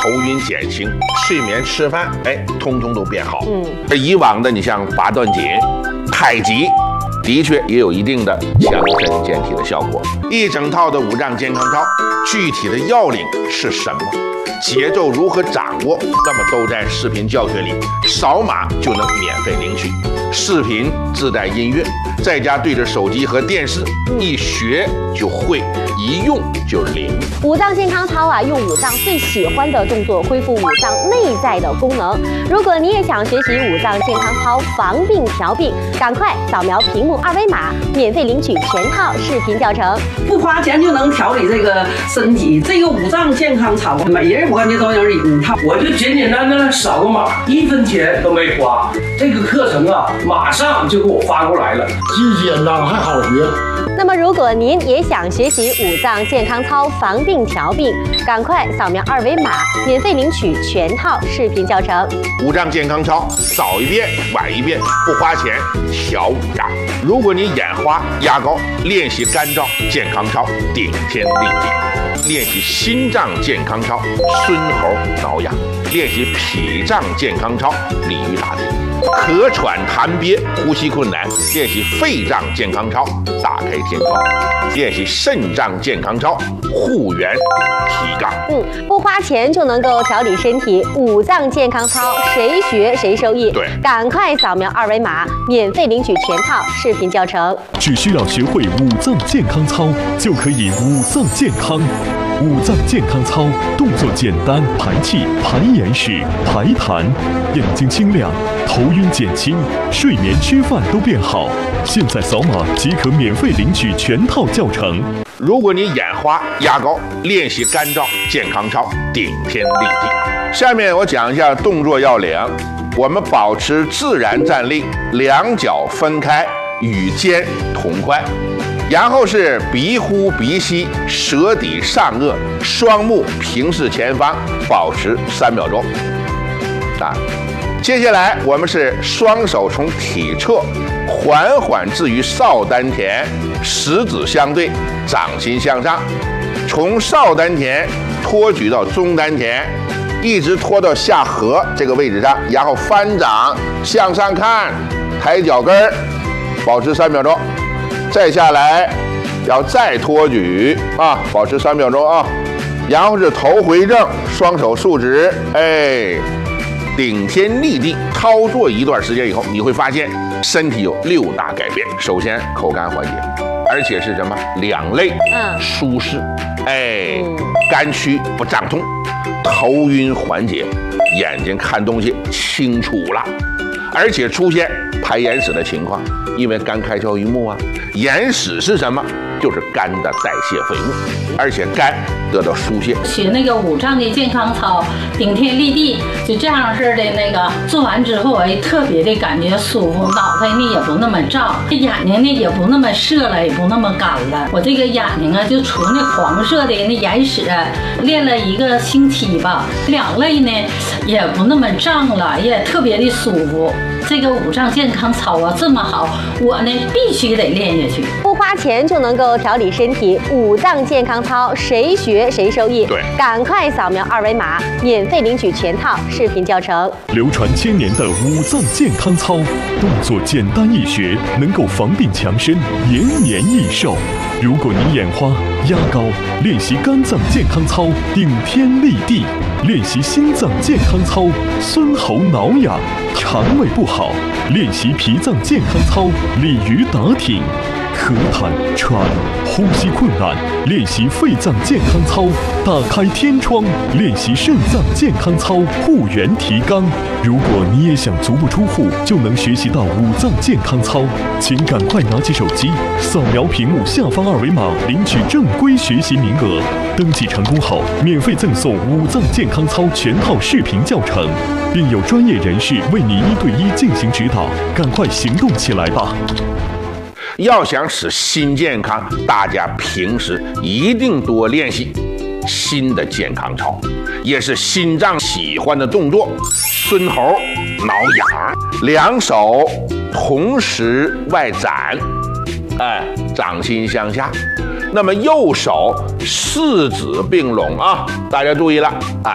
头晕减轻，睡眠吃饭，通通都变好。而以往的你像八段锦、太极，的确也有一定的强身健体的效果。一整套的五脏健康操，具体的要领是什么？节奏如何掌握？那么都在视频教学里，扫码就能免费领取。视频自带音乐，在家对着手机和电视，一学就会，一用就灵。 五脏健康操啊，用五脏最喜欢的动作恢复五脏内在的功能。如果你也想学习五脏健康操防病调病，赶快扫描屏幕二维码，免费领取全套视频教程， 不花钱就能调理这个身体。这个五脏健康操，每人我感觉都有一套。 我就简简单单扫个码，1分钱都没花。这个课程啊，马上就给我发过来了， 既简单还好学。 那么，如果您也想学习五脏健康操防病调病，赶快扫描二维码，免费领取全套视频教程。 五脏健康操，早一遍晚一遍，不花钱调五脏。如果你眼花压高，练习肝脏健康操，顶天立地；练习心脏健康操，孙猴挠痒；练习脾脏健康操，鲤鱼打挺。咳喘痰憋，呼吸困难，练习肺脏健康操，打开天窗；练习肾脏健康操，护元提杠。 不花钱就能够调理身体，五脏健康操谁学谁受益。 对， 赶快扫描二维码，免费领取全套视频教程。 只需要学会五脏健康操，就可以五脏健康。五脏健康操动作简单，排气、排眼屎、排痰，眼睛清亮，头晕减轻，睡眠吃饭都变好。现在扫码即可免费领取全套教程。 如果你眼花压高，练习肝脏健康操，顶天立地。下面我讲一下动作要领。我们保持自然站立，两脚分开，与肩同宽。然后是鼻呼鼻吸，舌抵上颚，双目平视前方，保持3秒钟。接下来我们是双手从体侧缓缓置于少丹田，食指相对，掌心向上，从少丹田托举到中丹田，一直拖到下颌这个位置上，然后翻掌向上看，抬脚跟儿，保持3秒钟。再下来，要再托举保持3秒钟啊。然后是头回正，双手竖直，顶天立地。操作一段时间以后，你会发现身体有6大改变。首先，口干缓解，而且是什么？两肋舒适，肝区不胀痛，头晕缓解，眼睛看东西清楚了，而且出现排眼屎的情况。因为肝开窍于目啊，眼屎是什么？就是肝的代谢废物，而且肝得到疏泄。 学那个五脏的健康操，顶天立地，就这样式的那个做完之后，特别的感觉舒服，脑袋呢也不那么胀，这眼睛呢也不那么涩了，也不那么干了。我这个眼睛啊，就除那黄色的那眼屎，练了1个星期吧，两肋呢也不那么胀了，也特别的舒服。这个五脏健康操啊这么好，我呢必须得练下去。 不花钱就能够调理身体，五脏健康操谁学谁受益。 对， 赶快扫描二维码，免费领取全套视频教程。 流传1000年的五脏健康操，动作简单易学，能够防病强身，延年益寿。如果你眼花压高，练习肝脏健康操，顶天立地；练习心脏健康操，孙猴挠痒；肠胃不好，练习脾脏健康操，鲤鱼打挺；咳痰喘，呼吸困难，练习肺脏健康操，打开天窗；练习肾脏健康操，护元提肛。如果你也想足不出户就能学习到五脏健康操，请赶快拿起手机，扫描屏幕下方二维码，领取正规学习名额。登记成功后，免费赠送五脏健康操全套视频教程，并有专业人士为你1对1进行指导。赶快行动起来吧！ 要想使心健康，大家平时一定多练习心的健康操，也是心脏喜欢的动作。孙猴挠痒，两手同时外展，掌心向下。那么右手4指并拢啊，大家注意了，